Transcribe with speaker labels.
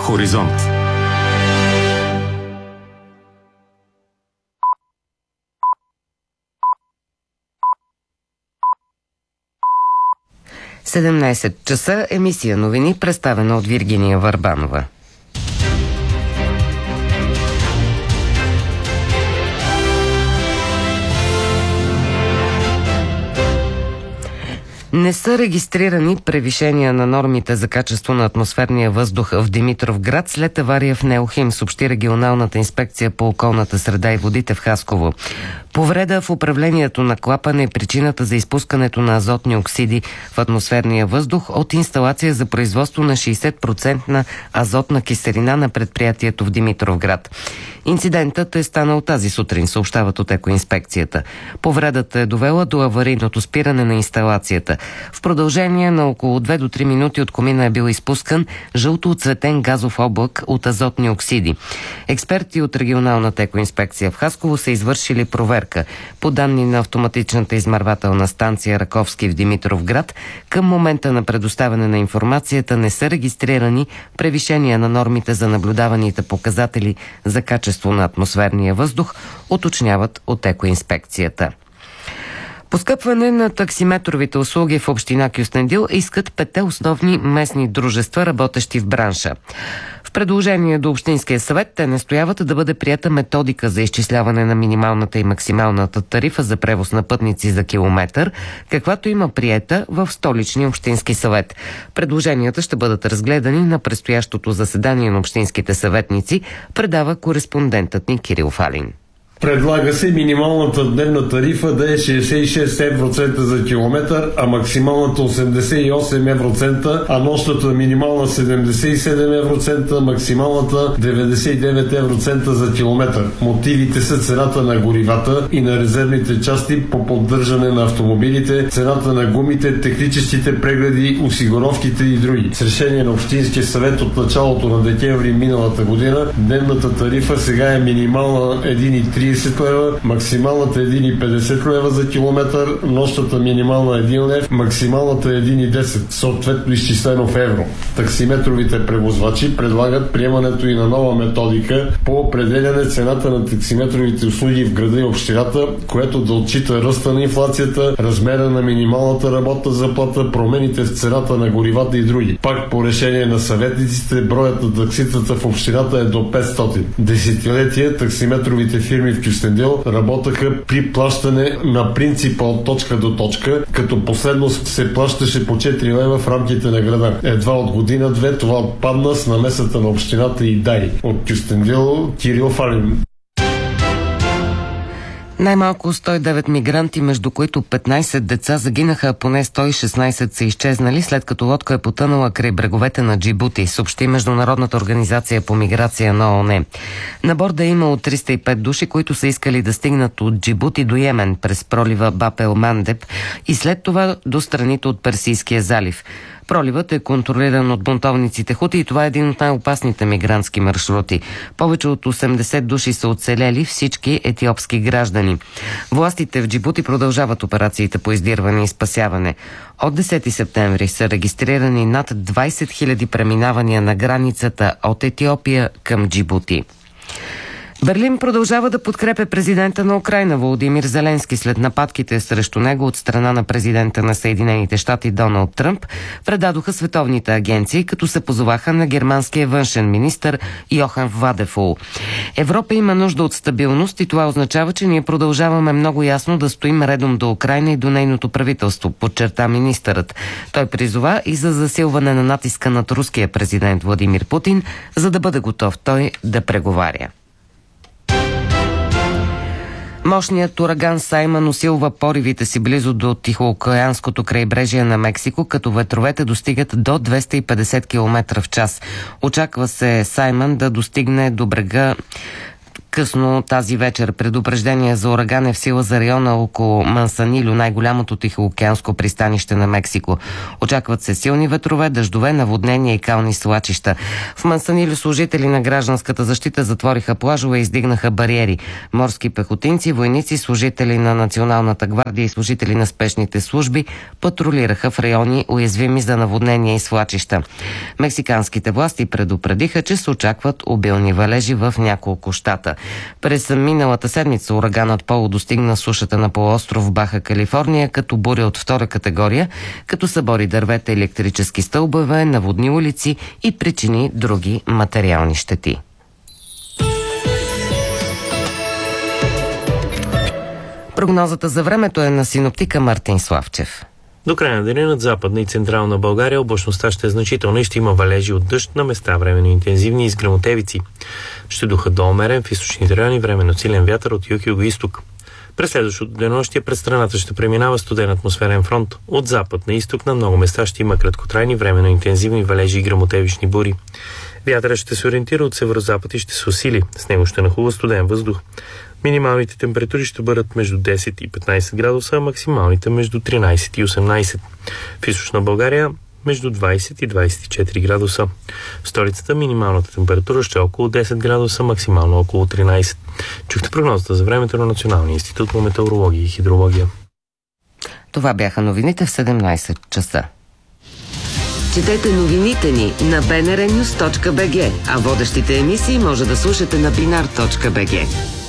Speaker 1: Хоризонт.
Speaker 2: часа, емисия новини, представена от Виргиния Върбанова. Не са регистрирани превишения на нормите за качество на атмосферния въздух в Димитровград след авария в Неохим, съобщи регионалната инспекция по околната среда и водите в Хасково. Повреда в управлението на клапана е причината за изпускането на азотни оксиди в атмосферния въздух от инсталация за производство на 60% на азотна киселина на предприятието в Димитровград. Инцидентът е станал тази сутрин, съобщават от екоинспекцията. Повредата е довела до аварийното спиране на инсталацията. В продължение на около 2 до 3 минути от комина е бил изпускан жълто оцветен газов облак от азотни оксиди. Експерти от регионалната екоинспекция в Хасково са извършили проверка. По данни на автоматичната измервателна станция Раковски в Димитровград, към момента на предоставяне на информацията не са регистрирани превишения на нормите за наблюдаваните показатели за качество на атмосферния въздух, уточняват от екоинспекцията. Поскъпване на таксиметровите услуги в община Кюстендил искат 5 основни местни дружества, работещи в бранша. В предложение до Общинския съвет те настояват да бъде приета методика за изчисляване на минималната и максималната тарифа за превоз на пътници за километър, каквато има приета в Столичния общински съвет. Предложенията ще бъдат разгледани на предстоящото заседание на общинските съветници, предава кореспондентът ни Кирил Фалин.
Speaker 3: Предлага се минималната дневна тарифа да е 66 евроцента за километър, а максималната 88 евроцента, а нощната минимална 77 евроцента, максималната 99 евроцента за километър. Мотивите са цената на горивата и на резервните части по поддържане на автомобилите, цената на гумите, техническите прегледи, осигуровките и други. С решение на Общинския съвет от началото на декември миналата година, дневната тарифа сега е минимална 1,30 лева, максималната 1,50 лева за километър, нощната минимална 1 лев, максималната 1,10, съответно изчислено в евро. Таксиметровите превозвачи предлагат приемането и на нова методика по определяне цената на таксиметровите услуги в града и общината, което да отчита ръста на инфлацията, размера на минималната работна заплата, промените в цената на горивата и други. Пак по решение на съветниците, броят на такситата в общината е до 500. Десетилетия таксиметровите фирми в Кюстендил работеха при плащане на принципа от точка до точка, като последно се плащаше по 4 лева в рамките на града. Едва от година-две това отпадна с намесата на общината и дай. От Кюстендил, Кирил Фалин.
Speaker 2: Най-малко 109 мигранти, между които 15 деца загинаха, а поне 116 са изчезнали, след като лодка е потънала край бреговете на Джибути, съобщи Международната организация по миграция на ООН. На борда е имало 305 души, които са искали да стигнат от Джибути до Йемен през пролива Баб ел Мандеб и след това до страните от Персийския залив. Проливът е контролиран от бунтовниците хути и това е един от най-опасните мигрантски маршрути. Повече от 80 души са оцелели, всички етиопски граждани. Властите в Джибути продължават операциите по издирване и спасяване. От 10 септември са регистрирани над 20 000 преминавания на границата от Етиопия към Джибути. Берлин продължава да подкрепя президента на Украйна Володимир Зеленски след нападките срещу него от страна на президента на Съединените щати Доналд Тръмп, предадоха световните агенции, като се позоваха на германския външен министър Йохан Вадефул. Европа има нужда от стабилност и това означава, че ние продължаваме много ясно да стоим редом до Украйна и до нейното правителство, подчерта министърът. Той призова и за засилване на натиска над руския президент Владимир Путин, за да бъде готов той да преговаря. Мощният ураган Саймън усилва поривите си близо до Тихоокеанското крайбрежие на Мексико, като ветровете достигат до 250 км в час. Очаква се Саймън да достигне до брега късно тази вечер. Предупреждение за ураган е в сила за района около Мансанилю, най-голямото тихоокеанско пристанище на Мексико. Очакват се силни ветрове, дъждове, наводнения и кални свлачища. В Мансанилю служители на гражданската защита затвориха плажове и издигнаха бариери. Морски пехотинци, войници, служители на Националната гвардия и служители на спешните служби патрулираха в райони уязвими за наводнения и свлачища. Мексиканските власти предупредиха, че се очакват обилни валежи в няколко щата. През миналата седмица ураганът Поло достигна сушата на полуостров Баха Калифорния като буря от втора категория, като събори дървета, електрически стълбове, наводни улици и причини други материални щети. Прогнозата за времето е на синоптика Мартин Славчев.
Speaker 1: До края на деня над Западна и Централна България облачността ще е значителна и ще има валежи от дъжд, на места временно интензивни и с гръмотевици. Ще духа до умерен в източните райони, временно силен вятър от юг и юго-исток. През следващото денонощие през страната ще преминава студен атмосферен фронт. От запад на изток на много места ще има краткотрайни, временно интензивни валежи и гръмотевични бури. Вятърът ще се ориентира от северозапад и ще се усили. С него ще нахлува студен въздух. Минималните температури ще бъдат между 10 и 15 градуса, а максималните между 13 и 18. В източна България между 20 и 24 градуса. В столицата минималната температура ще е около 10 градуса, максимално около 13. Чухте прогнозата за времето на Националния институт по метеорология и хидрология.
Speaker 2: Това бяха новините в 17 часа.
Speaker 4: Четете новините ни на bnrnews.bg, а водещите емисии може да слушате на binar.bg.